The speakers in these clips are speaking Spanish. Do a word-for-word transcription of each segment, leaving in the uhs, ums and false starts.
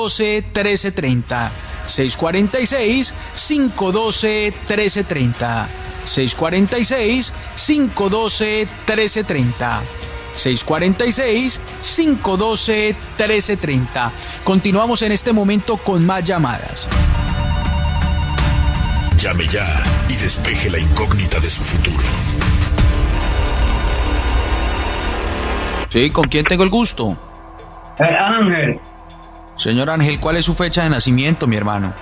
doce, trece treinta. seis cuarenta y seis, cinco doce, trece treinta. seis cuarenta y seis, cinco doce, trece treinta. seis cuarenta y seis, cinco doce, trece treinta. Continuamos en este momento con más llamadas. Llame ya y despeje la incógnita de su futuro. Sí, ¿con quién tengo el gusto? Eh, Ángel. Señor Ángel, ¿cuál es su fecha de nacimiento, mi hermano?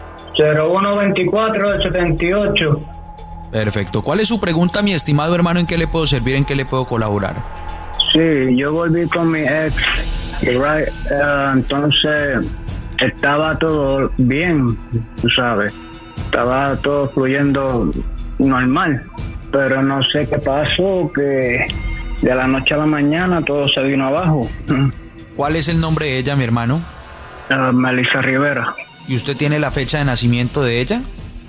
cero uno veinticuatro del setenta y ocho. Perfecto. ¿Cuál es su pregunta, mi estimado hermano? ¿En qué le puedo servir? ¿En qué le puedo colaborar? Sí, yo volví con mi ex, right? uh, entonces estaba todo bien, tú sabes, estaba todo fluyendo normal, pero no sé qué pasó, que de la noche a la mañana todo se vino abajo. ¿Cuál es el nombre de ella, mi hermano? Uh, Melissa Rivera. ¿Y usted tiene la fecha de nacimiento de ella?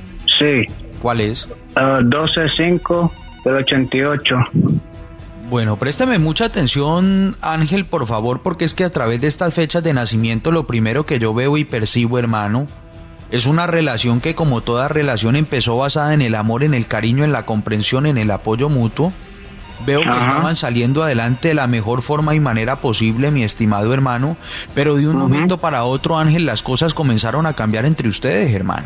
Sí. ¿Cuál es? Uh, doce cinco del ochenta y ocho. Bueno, préstame mucha atención, Ángel, por favor, porque es que a través de estas fechas de nacimiento lo primero que yo veo y percibo, hermano, es una relación que, como toda relación, empezó basada en el amor, en el cariño, en la comprensión, en el apoyo mutuo. Veo que Ajá. estaban saliendo adelante de la mejor forma y manera posible, mi estimado hermano, pero de un uh-huh. momento para otro, Ángel, las cosas comenzaron a cambiar entre ustedes, hermano.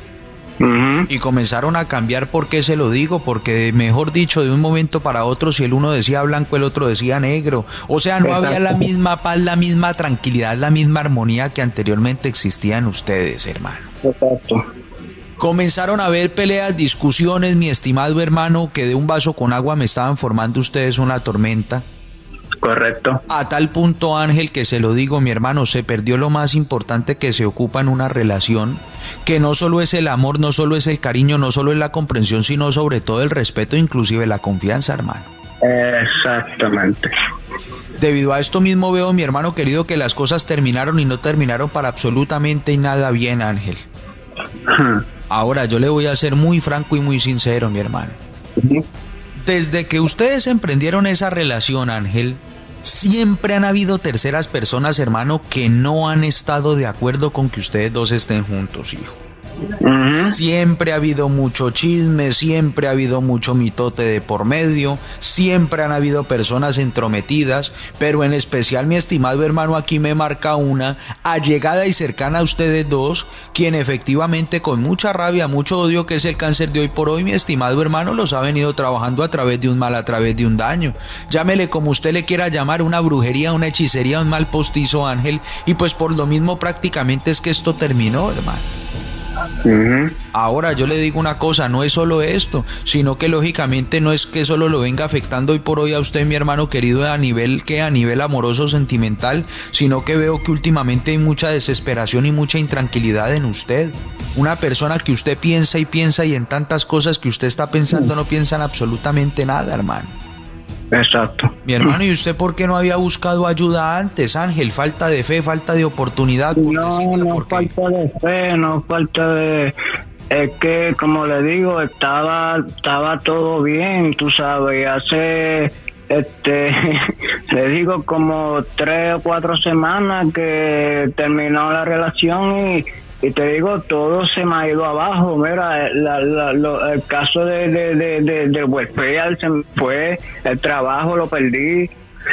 Uh-huh. Y comenzaron a cambiar. ¿Por qué se lo digo? Porque, mejor dicho, de un momento para otro, si el uno decía blanco, el otro decía negro. O sea, no Exacto. había la misma paz, la misma tranquilidad, la misma armonía que anteriormente existía en ustedes, hermano. Exacto. Comenzaron a haber peleas, discusiones, mi estimado hermano, que de un vaso con agua me estaban formando ustedes una tormenta. Correcto. A tal punto, Ángel, que se lo digo, mi hermano, se perdió lo más importante que se ocupa en una relación, que no solo es el amor, no solo es el cariño, no solo es la comprensión, sino sobre todo el respeto, inclusive la confianza, hermano. Exactamente. Debido a esto mismo veo, mi hermano querido, que las cosas terminaron y no terminaron para absolutamente nada bien, Ángel. Hmm. Ahora, yo le voy a ser muy franco y muy sincero, mi hermano. Uh-huh. Desde que ustedes emprendieron esa relación, Ángel, siempre han habido terceras personas, hermano, que no han estado de acuerdo con que ustedes dos estén juntos, hijo. Uh-huh. Siempre ha habido mucho chisme, siempre ha habido mucho mitote de por medio, siempre han habido personas entrometidas, pero en especial, mi estimado hermano, aquí me marca una allegada y cercana a ustedes dos, quien efectivamente con mucha rabia, mucho odio, que es el cáncer de hoy por hoy, mi estimado hermano, los ha venido trabajando a través de un mal, a través de un daño. Llámele como usted le quiera llamar, una brujería, una hechicería, un mal postizo, Ángel, y pues por lo mismo prácticamente es que esto terminó, hermano. Uh-huh. Ahora yo le digo una cosa, no es solo esto, sino que lógicamente no es que solo lo venga afectando hoy por hoy a usted, mi hermano querido, a nivel que a nivel amoroso, sentimental, sino que veo que últimamente hay mucha desesperación y mucha intranquilidad en usted. Una persona que usted piensa y piensa y en tantas cosas que usted está pensando no piensan absolutamente nada, hermano. Exacto. Mi hermano, ¿y usted por qué no había buscado ayuda antes, Ángel? ¿Falta de fe, falta de oportunidad? No, no falta de fe, no falta de... Es que, como le digo, estaba estaba todo bien, tú sabes, hace, este, le digo, como tres o cuatro semanas que terminó la relación y... Y te digo, todo se me ha ido abajo. Mira, la, la, lo, el caso de, de, de, de, de welfare se me fue, el trabajo lo perdí.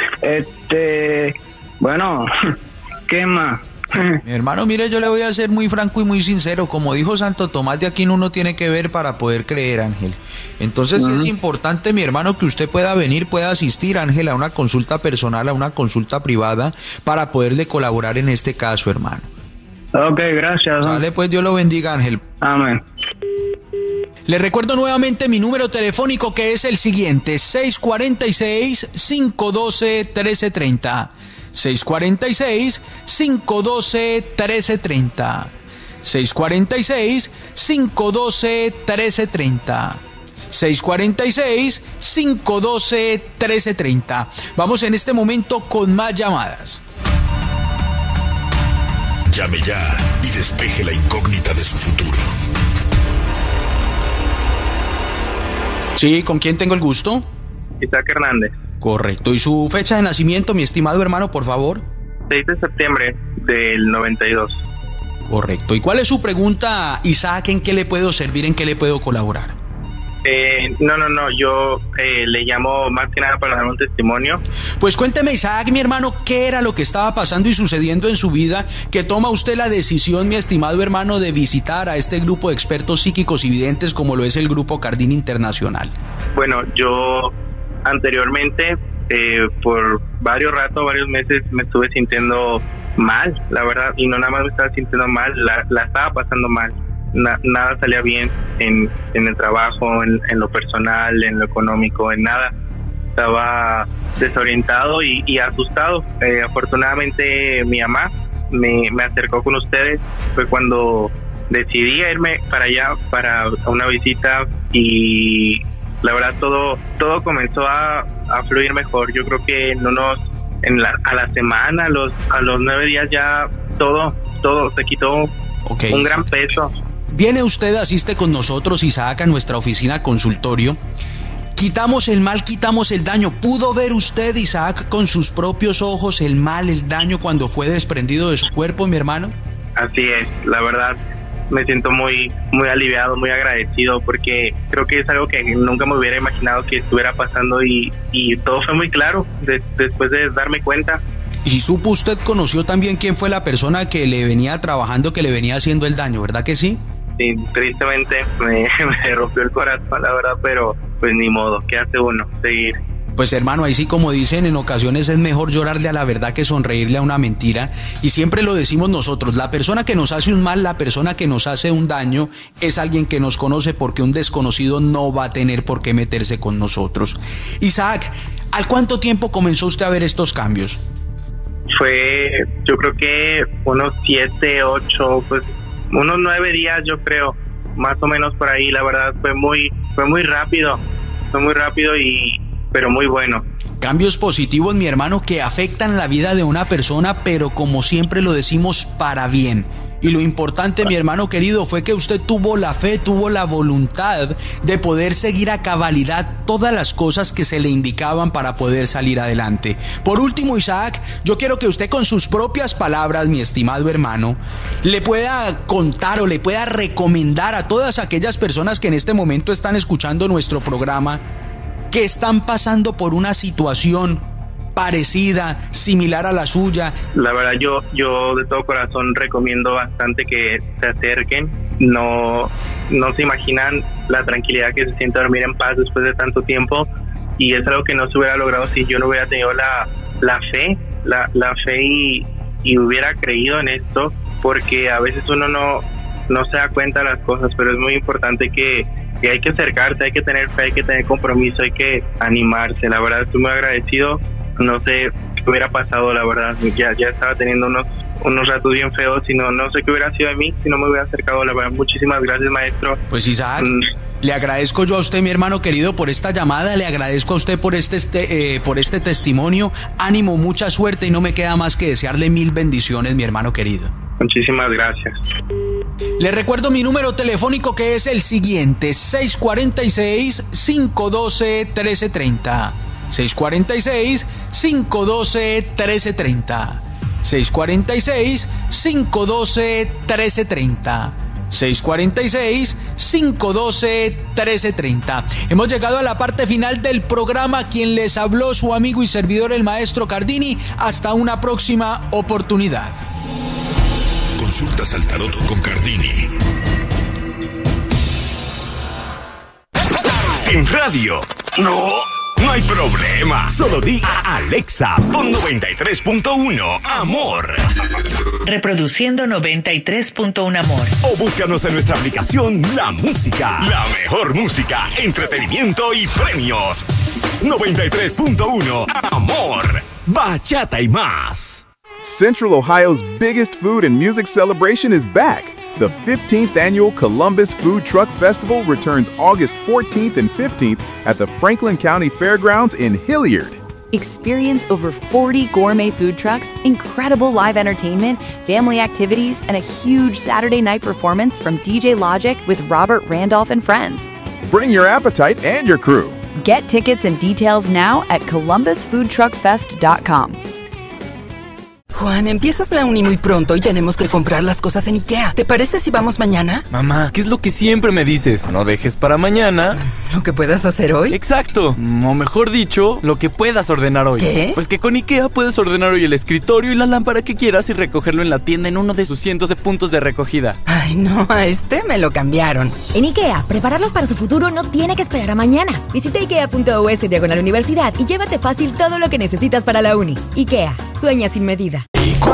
Este, bueno, ¿qué más? Mi hermano, mire, yo le voy a ser muy franco y muy sincero. Como dijo Santo Tomás de Aquino, uno tiene que ver para poder creer, Ángel. Entonces uh-huh. es importante, mi hermano, que usted pueda venir, pueda asistir, Ángel, a una consulta personal, a una consulta privada, para poderle colaborar en este caso, hermano. Ok, gracias. Sale, pues, Dios lo bendiga, Ángel. Amén. Le recuerdo nuevamente mi número telefónico, que es el siguiente: seis cuatro seis, cinco uno dos, uno tres tres cero. seis cuatro seis, cinco uno dos, uno tres tres cero. seis cuatro seis, cinco uno dos, uno tres tres cero. seis cuatro seis, cinco uno dos, uno tres tres cero. Vamos en este momento con más llamadas. Llame ya y despeje la incógnita de su futuro. Sí, ¿con quién tengo el gusto? Isaac Hernández. Correcto. ¿Y su fecha de nacimiento, mi estimado hermano, por favor? seis de septiembre del noventa y dos. Correcto. ¿Y cuál es su pregunta, Isaac? ¿En qué le puedo servir? ¿En qué le puedo colaborar? Eh, no, no, no, yo eh, le llamo más que nada para dar un testimonio. Pues cuénteme, Isaac, mi hermano, ¿qué era lo que estaba pasando y sucediendo en su vida que toma usted la decisión, mi estimado hermano, de visitar a este grupo de expertos psíquicos y videntes como lo es el Grupo Cardini Internacional? Bueno, yo anteriormente, eh, por varios ratos, varios meses, me estuve sintiendo mal, la verdad, y no nada más me estaba sintiendo mal, la, la estaba pasando mal. Na, nada salía bien en, en el trabajo, en, en lo personal, en lo económico, en nada. Estaba desorientado y, y asustado. Eh, afortunadamente mi mamá me, me acercó con ustedes. Fue cuando decidí irme para allá para una visita y la verdad todo todo comenzó a, a fluir mejor. Yo creo que en unos en la, a la semana, a los a los nueve días ya todo todo se quitó. Okay, un gran peso. Viene usted, asiste con nosotros, Isaac, a nuestra oficina consultorio. Quitamos el mal, quitamos el daño. ¿Pudo ver usted, Isaac, con sus propios ojos el mal, el daño cuando fue desprendido de su cuerpo, mi hermano? Así es, la verdad me siento muy muy aliviado, muy agradecido, porque creo que es algo que nunca me hubiera imaginado que estuviera pasando y, y todo fue muy claro de, después de darme cuenta. Y supo usted, conoció también quién fue la persona que le venía trabajando, que le venía haciendo el daño, ¿verdad que sí? Sí, tristemente me, me rompió el corazón, la verdad, pero pues ni modo, ¿qué hace uno? Seguir. Pues hermano, ahí sí, como dicen, en ocasiones es mejor llorarle a la verdad que sonreírle a una mentira, y siempre lo decimos nosotros, la persona que nos hace un mal, la persona que nos hace un daño, es alguien que nos conoce, porque un desconocido no va a tener por qué meterse con nosotros. Isaac, ¿al cuánto tiempo comenzó usted a ver estos cambios? Fue, yo creo que unos siete, ocho, pues unos nueve días, yo creo, más o menos por ahí. La verdad fue muy, fue muy rápido, fue muy rápido y, pero muy bueno. Cambios positivos, mi hermano, que afectan la vida de una persona, pero como siempre lo decimos, para bien. Y lo importante, mi hermano querido, fue que usted tuvo la fe, tuvo la voluntad de poder seguir a cabalidad todas las cosas que se le indicaban para poder salir adelante. Por último, Isaac, yo quiero que usted con sus propias palabras, mi estimado hermano, le pueda contar o le pueda recomendar a todas aquellas personas que en este momento están escuchando nuestro programa, que están pasando por una situación parecida, similar a la suya. La verdad, yo yo de todo corazón recomiendo bastante que se acerquen. No, no se imaginan la tranquilidad que se siente dormir en paz después de tanto tiempo, y es algo que no se hubiera logrado si yo no hubiera tenido la, la fe, la, la fe y, y hubiera creído en esto, porque a veces uno no, no se da cuenta de las cosas, pero es muy importante que, que hay que acercarse, hay que tener fe, hay que tener compromiso, hay que animarse. La verdad, estoy muy agradecido. No sé qué hubiera pasado, la verdad, ya ya estaba teniendo unos unos ratos bien feos, y no, no sé qué hubiera sido de mí si no me hubiera acercado, la verdad. Muchísimas gracias, maestro. Pues Isaac, mm. le agradezco yo a usted, mi hermano querido, por esta llamada, le agradezco a usted por este, este, eh, por este testimonio. Ánimo, mucha suerte, y no me queda más que desearle mil bendiciones, mi hermano querido. Muchísimas gracias. Le recuerdo mi número telefónico, que es el siguiente: seis cuatro seis, cinco uno dos, uno tres tres cero. seis cuatro seis, cinco uno dos, uno tres tres cero. seis cuatro seis, cinco uno dos, uno tres tres cero. seis cuatro seis, cinco uno dos, uno tres tres cero. Hemos llegado a la parte final del programa. Quien les habló, su amigo y servidor, el maestro Cardini. Hasta una próxima oportunidad. Consultas al tarot con Cardini. Sin radio. No. No hay problema. Solo di a Alexa, pon noventa y tres punto uno Amor. Reproduciendo noventa y tres punto uno Amor. O búscanos en nuestra aplicación La Música. La mejor música, entretenimiento y premios. noventa y tres punto uno Amor. Bachata y más. Central Ohio's biggest food and music celebration is back. The fifteenth Annual Columbus Food Truck Festival returns August fourteenth and fifteenth at the Franklin County Fairgrounds in Hilliard. Experience over forty gourmet food trucks, incredible live entertainment, family activities, and a huge Saturday night performance from D J Logic with Robert Randolph and friends. Bring your appetite and your crew. Get tickets and details now at columbus food truck fest dot com. Juan, empiezas la uni muy pronto y tenemos que comprar las cosas en IKEA. ¿Te parece si vamos mañana? Mamá, ¿qué es lo que siempre me dices? No dejes para mañana ¿lo que puedas hacer hoy? Exacto, o mejor dicho, lo que puedas ordenar hoy. ¿Qué? Pues que con IKEA puedes ordenar hoy el escritorio y la lámpara que quieras y recogerlo en la tienda en uno de sus cientos de puntos de recogida. Ay, no, a este me lo cambiaron. En IKEA, prepararlos para su futuro no tiene que esperar a mañana. Visita ikea punto u s diagonal universidad y llévate fácil todo lo que necesitas para la uni. IKEA, sueña sin medida.